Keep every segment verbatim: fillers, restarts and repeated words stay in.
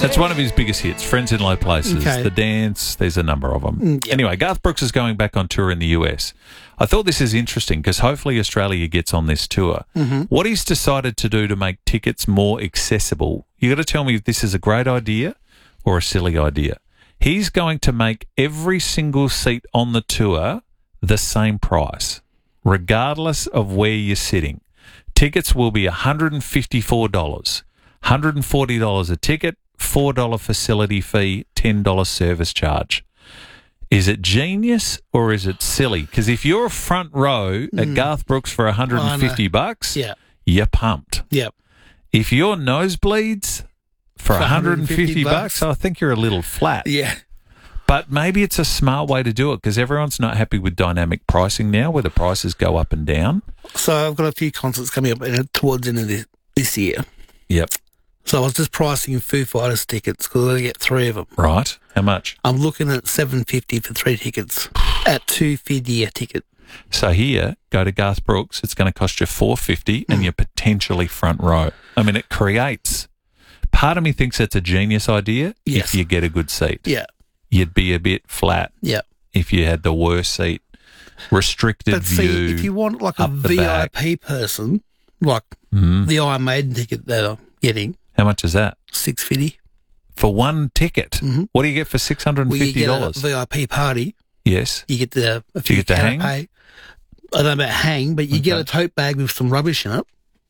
That's one of his biggest hits, Friends in Low Places, Okay. The Dance, there's a number of them. Mm, yep. Anyway, Garth Brooks is going back on tour in the U S. I thought this is interesting because hopefully Australia gets on this tour. Mm-hmm. What he's decided to do to make tickets more accessible, you got to tell me if this is a great idea or a silly idea. He's going to make every single seat on the tour the same price, regardless of where you're sitting. Tickets will be one hundred fifty-four dollars, one hundred forty dollars a ticket, four dollars facility fee, ten dollars service charge. Is it genius or is it silly? Because if you're front row at Mm. Garth Brooks for one hundred fifty bucks, Yeah. you're pumped. Yep. If you're nosebleeds for For one hundred fifty one hundred fifty bucks, bucks, I think you're a little flat. Yeah. But maybe it's a smart way to do it because everyone's not happy with dynamic pricing now where the prices go up and down. So I've got a few concerts coming up in- towards the end of this, this year. Yep. So I was just pricing Foo Fighters tickets because I'm going to get three of them. Right. How much? I'm looking at seven hundred fifty dollars for three tickets at two hundred fifty dollars a ticket. So here, go to Garth Brooks. It's going to cost you four hundred fifty dollars and you're potentially front row. I mean, it creates... Part of me thinks it's a genius idea Yes. if you get a good seat. Yeah. You'd be a bit flat Yeah. if you had the worst seat. Restricted But view. see, if you want like a up the V I back. P person, like Mhm. the Iron Maiden ticket that I'm getting, How much is that? six hundred fifty dollars. For one ticket? Mhm. What do you get for six hundred Well, you fifty get dollars? a V I P party. Yes. You get the a you few get to hang? canapé. I don't know about hang, but you get Okay. a tote bag with some rubbish in it.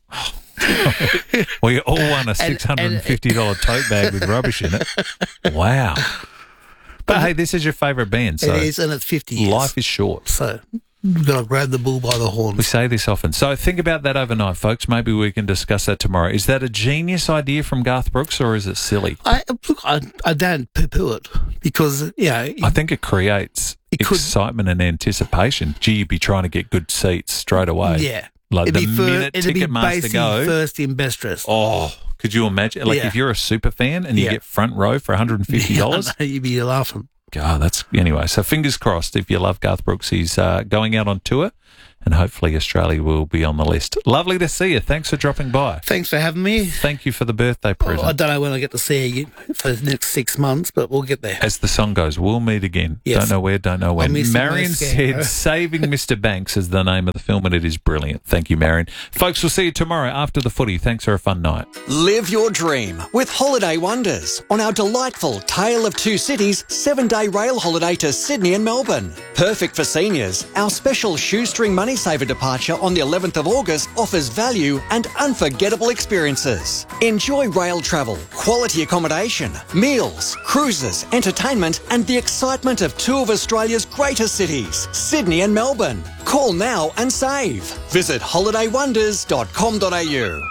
Well, you all won a six hundred fifty dollars tote bag with rubbish in it. Wow. But hey, this is your favourite band, so it is, and it's fifty years. life is short. So you've got to grab the bull by the We horns. say this often. So think about that overnight, folks. Maybe we can discuss that tomorrow. Is that a genius idea from Garth Brooks or is it silly? I look, I, I don't poo-poo it because you know I think it creates It could- excitement and anticipation. Gee, you'd be trying to get good seats straight away. yeah, Like it'd the be fir- minute it'd be Ticketmaster basically go. first in best dressed. Oh, could you imagine? Like Yeah. if you're a super fan and you Yeah. get front row for one hundred fifty dollars. Yeah, I know, you'd be laughing. God, that's anyway. So fingers crossed. If you love Garth Brooks, he's uh, going out on tour, and hopefully Australia will be on the list. Lovely to see you. Thanks for dropping by. Thanks for having me. Thank you for the birthday present. Well, I don't know when I get to see you for the next six months, but we'll get there. As the song goes, we'll meet again. Yes. Don't know where, don't know when. I'm missing Marion my scare. said Saving Mister Banks is the name of the film, and it is brilliant. Thank you, Marion. Folks, we'll see you tomorrow after the footy. Thanks for a fun night. Live your dream with Holiday Wonders on our delightful Tale of Two Cities seven-day rail holiday to Sydney and Melbourne. Perfect for seniors, our special shoestring money saver departure on the eleventh of August offers value and unforgettable experiences. Enjoy rail travel, quality accommodation, meals, cruises, entertainment and the excitement of two of Australia's greatest cities, Sydney and Melbourne. Call now and save. Visit holiday wonders dot com dot a u.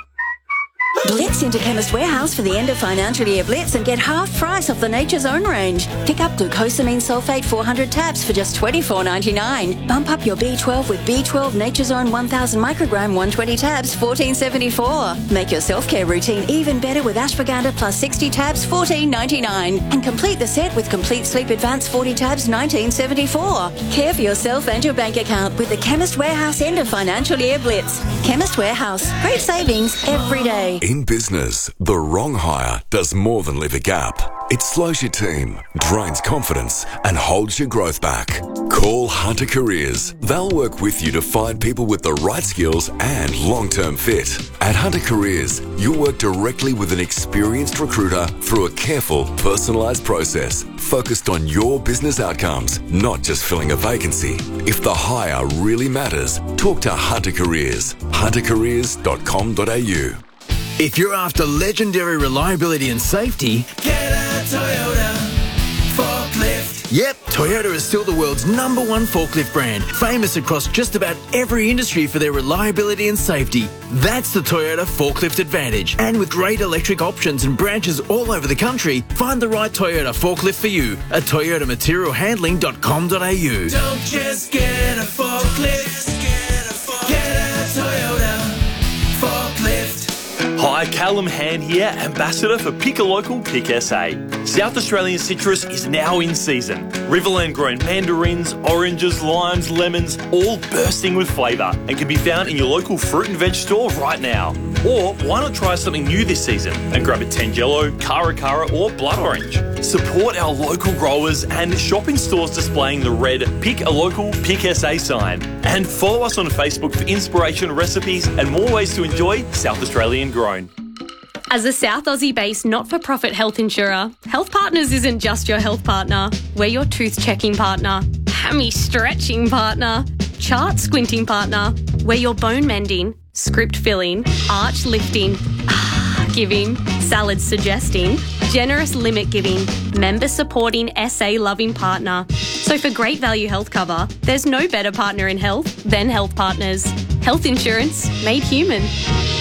Blitz into Chemist Warehouse for the end of financial year Blitz and get half price off the Nature's Own range. Pick up glucosamine sulfate four hundred tabs for just twenty-four ninety-nine. Bump up your B twelve with B twelve Nature's Own one thousand microgram one hundred twenty tabs, fourteen seventy-four. Make your self-care routine even better with ashwagandha plus sixty tabs, fourteen ninety-nine. And complete the set with Complete Sleep Advance forty tabs, nineteen seventy-four. Care for yourself and your bank account with the Chemist Warehouse end of financial year Blitz. Chemist Warehouse. Great savings every day. In business, the wrong hire does more than leave a gap. It slows your team, drains confidence, and holds your growth back. Call Hunter Careers. They'll work with you to find people with the right skills and long-term fit. At Hunter Careers, you'll work directly with an experienced recruiter through a careful, personalised process focused on your business outcomes, not just filling a vacancy. If the hire really matters, talk to Hunter Careers. hunter careers dot com dot a u. If you're after legendary reliability and safety, Get a Toyota forklift. yep, Toyota is still the world's number one forklift brand, famous across just about every industry for their reliability and safety. That's the Toyota Forklift Advantage. And with great electric options and branches all over the country, find the right Toyota forklift for you at toyota material handling dot com dot a u. Don't just get a forklift. Get a Toyota forklift. Hi, Callum Hand here, Ambassador for Pick a Local, Pick S A. South Australian citrus is now in season. Riverland grown mandarins, oranges, limes, lemons, all bursting with flavour and can be found in your local fruit and veg store right now. Or why not try something new this season and grab a Tangelo, Cara Cara or Blood Orange. Support our local growers and shop in stores displaying the red Pick a Local, Pick S A sign. And follow us on Facebook for inspiration, recipes and more ways to enjoy South Australian grown. As a South Aussie-based not-for-profit health insurer, Health Partners isn't just your health partner. We're your tooth-checking partner, hammy-stretching partner, chart-squinting partner. We're your bone-mending, script-filling, arch-lifting, giving, salad-suggesting, generous limit-giving, member-supporting, S A-loving partner. So for great value health cover, there's no better partner in health than Health Partners. Health insurance made human.